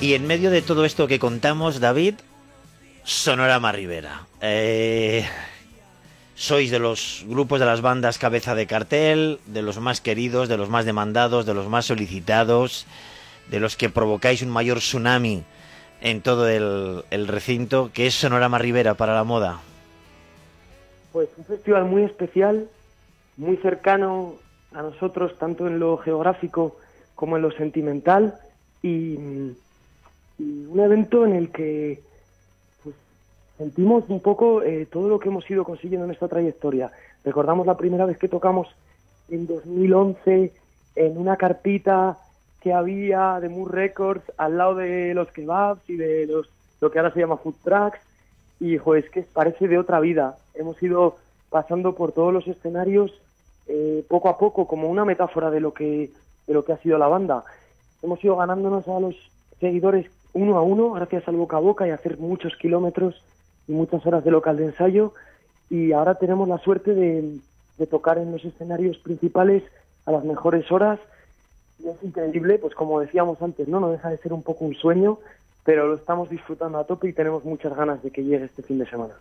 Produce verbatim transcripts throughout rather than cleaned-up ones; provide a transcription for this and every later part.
Y en medio de todo esto que contamos, David, Sonorama Ribera. Eh, sois de los grupos, de las bandas cabeza de cartel, de los más queridos, de los más demandados, de los más solicitados, de los que provocáis un mayor tsunami en todo el, el recinto. ¿Qué es Sonorama Ribera para la moda? Pues un festival muy especial, muy cercano a nosotros, tanto en lo geográfico como en lo sentimental, y, y un evento en el que pues, sentimos un poco eh, todo lo que hemos ido consiguiendo en esta trayectoria. Recordamos la primera vez que tocamos en dos mil once en una carpita que había de Mood Records al lado de los kebabs y de los lo que ahora se llama food trucks, y joder, es que parece de otra vida. Hemos ido pasando por todos los escenarios eh, poco a poco, como una metáfora de lo que de lo que ha sido la banda. Hemos ido ganándonos a los seguidores uno a uno, gracias al boca a boca y a hacer muchos kilómetros y muchas horas de local de ensayo, y ahora tenemos la suerte de, de tocar en los escenarios principales a las mejores horas, y es increíble, pues como decíamos antes, no, no deja de ser un poco un sueño, pero lo estamos disfrutando a tope y tenemos muchas ganas de que llegue este fin de semana.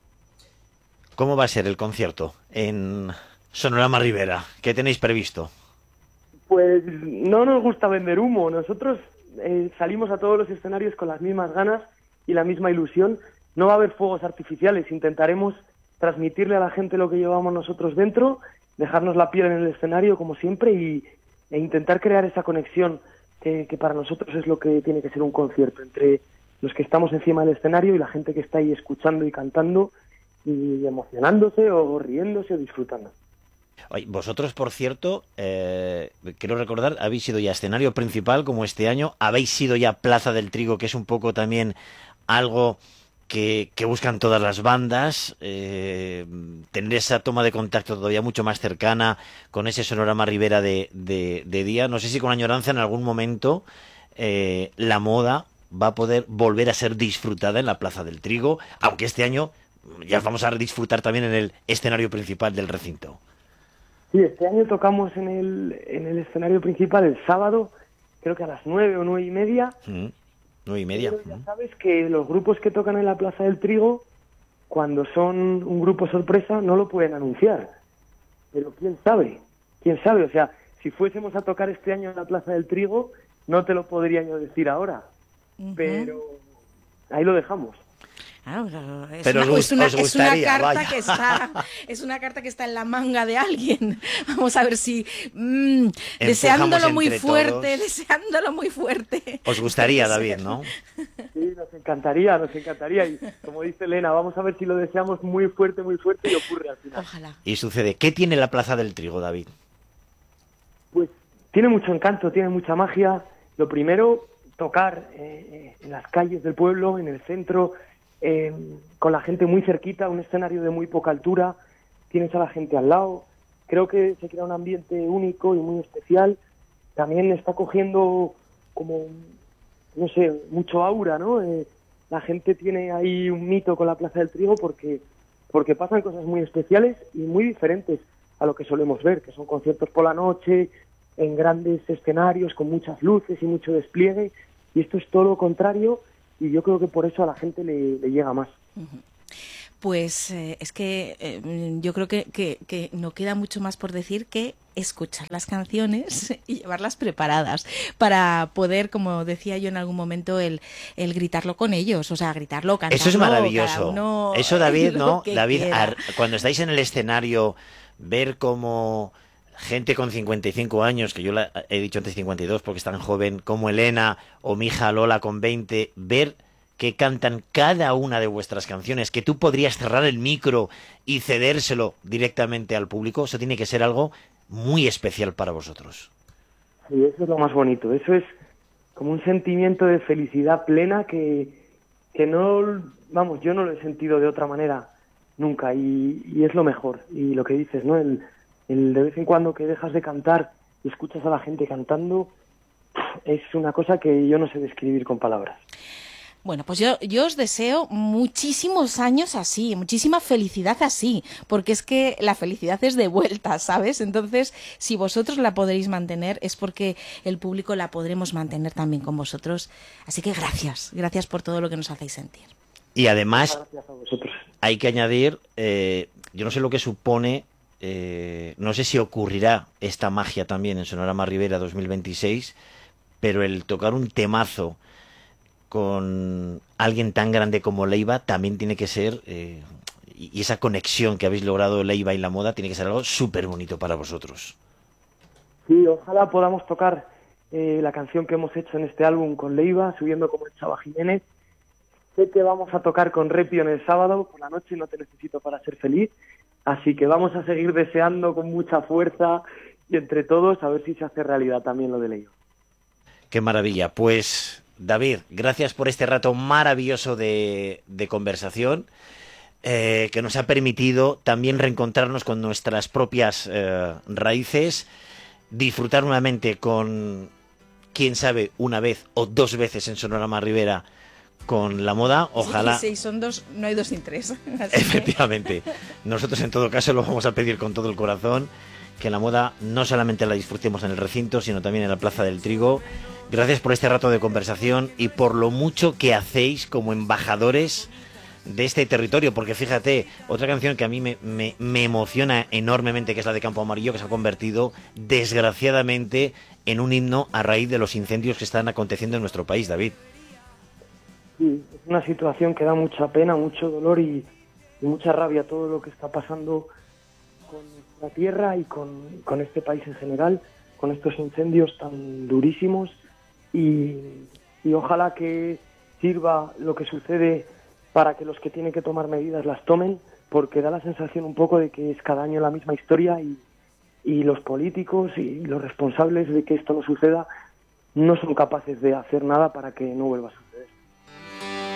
¿Cómo va a ser el concierto en Sonorama Ribera? ¿Qué tenéis previsto? Pues no nos gusta vender humo. Nosotros eh, salimos a todos los escenarios con las mismas ganas y la misma ilusión. No va a haber fuegos artificiales. Intentaremos transmitirle a la gente lo que llevamos nosotros dentro, dejarnos la piel en el escenario como siempre y, e intentar crear esa conexión que, que para nosotros es lo que tiene que ser un concierto, entre los que estamos encima del escenario y la gente que está ahí escuchando y cantando y emocionándose o riéndose o disfrutando. Oye, vosotros, por cierto, eh, quiero recordar, habéis sido ya escenario principal como este año, habéis sido ya Plaza del Trigo, que es un poco también algo que, que buscan todas las bandas, eh, tener esa toma de contacto todavía mucho más cercana con ese Sonorama Ribera de, de, de día. No sé si con añoranza en algún momento eh, la moda va a poder volver a ser disfrutada en la Plaza del Trigo, aunque este año ya vamos a disfrutar también en el escenario principal del recinto. Sí, este año tocamos en el, en el escenario principal el sábado, creo que a las nueve o nueve y media. Mm, nueve y media. Pero ya sabes que los grupos que tocan en la Plaza del Trigo, cuando son un grupo sorpresa, no lo pueden anunciar. Pero quién sabe, quién sabe. O sea, si fuésemos a tocar este año en la Plaza del Trigo, no te lo podría yo decir ahora. Uh-huh. Pero ahí lo dejamos. Claro, es, pero una, os, es, una, os gustaría, es una carta vaya. que está es una carta que está en la manga de alguien. Vamos a ver si mmm, deseándolo muy fuerte, todos. deseándolo muy fuerte. Os gustaría, David, ¿no? Sí, nos encantaría, nos encantaría. Y como dice Elena, vamos a ver si lo deseamos muy fuerte, muy fuerte y ocurre al final. Ojalá. Y sucede. ¿Qué tiene la Plaza del Trigo, David? Pues tiene mucho encanto, tiene mucha magia. Lo primero, tocar eh, en las calles del pueblo, en el centro. Eh, con la gente muy cerquita, un escenario de muy poca altura, tienes a la gente al lado, creo que se crea un ambiente único y muy especial. También está cogiendo como, no sé, mucho aura, ¿no? Eh, la gente tiene ahí un mito con la Plaza del Trigo porque, porque pasan cosas muy especiales y muy diferentes a lo que solemos ver, que son conciertos por la noche, en grandes escenarios, con muchas luces y mucho despliegue, y esto es todo lo contrario. Y yo creo que por eso a la gente le, le llega más. Pues eh, es que eh, yo creo que, que, que no queda mucho más por decir que escuchar las canciones y llevarlas preparadas para poder, como decía yo en algún momento, el, el gritarlo con ellos, o sea, gritarlo, cantarlo. Eso es maravilloso. Uno, eso, David, ¿no? David, quiera. cuando estáis en el escenario, ver cómo gente con cincuenta y cinco años, que yo la, he dicho antes cincuenta y dos porque es tan joven, como Elena o mi hija Lola con veinte, ver que cantan cada una de vuestras canciones, que tú podrías cerrar el micro y cedérselo directamente al público, eso tiene que ser algo muy especial para vosotros. Sí, eso es lo más bonito. Eso es como un sentimiento de felicidad plena que, que no, vamos, yo no lo he sentido de otra manera nunca, y, y es lo mejor. Y lo que dices, ¿no? El, el de vez en cuando que dejas de cantar y escuchas a la gente cantando, es una cosa que yo no sé describir con palabras. Bueno, pues yo, yo os deseo muchísimos años así, muchísima felicidad así, porque es que la felicidad es de vuelta, ¿sabes? Entonces, si vosotros la podréis mantener, es porque el público la podremos mantener también con vosotros. Así que gracias, gracias por todo lo que nos hacéis sentir. Y además, Gracias a vosotros. hay que añadir, eh, yo no sé lo que supone, eh, no sé si ocurrirá esta magia también en Sonorama Ribera dos mil veintiséis, pero el tocar un temazo con alguien tan grande como Leiva también tiene que ser, eh, y esa conexión que habéis logrado Leiva y la moda tiene que ser algo súper bonito para vosotros. Sí, ojalá podamos tocar eh, la canción que hemos hecho en este álbum con Leiva, subiendo como el Chava Jiménez. Sé que vamos a tocar con Repion el sábado por la noche, No te necesito para ser feliz, así que vamos a seguir deseando con mucha fuerza y entre todos a ver si se hace realidad también lo de Leiva. Qué maravilla. Pues, David, gracias por este rato maravilloso de, de conversación, eh, que nos ha permitido también reencontrarnos con nuestras propias eh, raíces, disfrutar nuevamente con, quién sabe, una vez o dos veces en Sonorama Ribera con la moda. Ojalá. Sí, sí, son dos, no hay dos sin tres. Así Efectivamente. Que... Nosotros en todo caso lo vamos a pedir con todo el corazón, que la moda no solamente la disfrutemos en el recinto, sino también en la Plaza del Trigo. Gracias por este rato de conversación y por lo mucho que hacéis como embajadores de este territorio, porque fíjate, otra canción que a mí me, me, me emociona enormemente, que es la de Campo Amarillo, que se ha convertido, desgraciadamente, en un himno a raíz de los incendios que están aconteciendo en nuestro país, David. Sí, es una situación que da mucha pena, mucho dolor y, y mucha rabia todo lo que está pasando con la tierra y con, con este país en general, con estos incendios tan durísimos. Y, y ojalá que sirva lo que sucede para que los que tienen que tomar medidas las tomen, porque da la sensación un poco de que es cada año la misma historia y, y los políticos y los responsables de que esto no suceda no son capaces de hacer nada para que no vuelva a suceder.